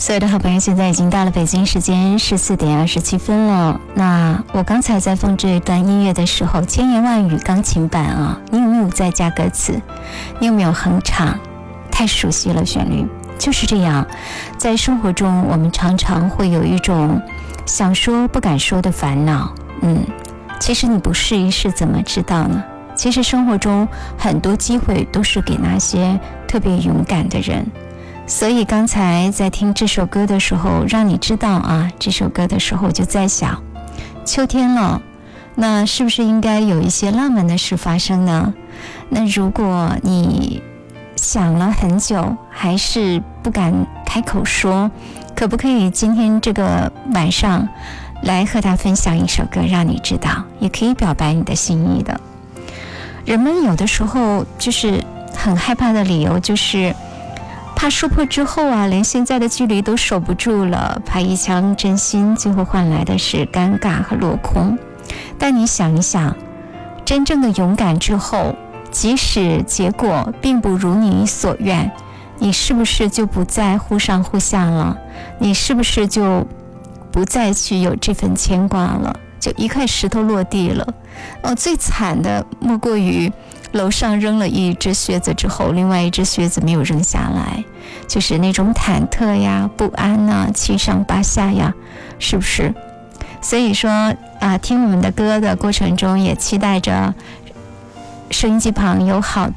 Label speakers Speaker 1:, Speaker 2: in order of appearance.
Speaker 1: 所有的好朋友，现在已经到了北京时间14:27了。那我刚才在放这一段音乐的时候，千言万语钢琴版啊，你有没有再加歌词？你有没有哼唱？太熟悉了旋律。就是这样，在生活中我们常常会有一种想说不敢说的烦恼。其实你不试一试怎么知道呢？其实生活中很多机会都是给那些特别勇敢的人。所以刚才在听这首歌的时候，让你知道啊，这首歌的时候我就在想，秋天了，那是不是应该有一些浪漫的事发生呢？那如果你想了很久还是不敢开口说，可不可以今天这个晚上来和他分享一首歌，让你知道，也可以表白你的心意的。人们有的时候就是很害怕的理由，就是怕说破之后啊，连现在的距离都守不住了，怕一腔真心最后换来的是尴尬和落空。但你想一想，真正的勇敢之后，即使结果并不如你所愿，你是不是就不再忽上忽下了？你是不是就不再去有这份牵挂了？就一块石头落地了。最惨的莫过于楼上扔了一只靴子之后，另外一只靴子没有扔下来，就是那种忐忑呀、不安啊、七上八下呀，是不是？所以说听我们的歌的过程中，也期待着收音机旁有好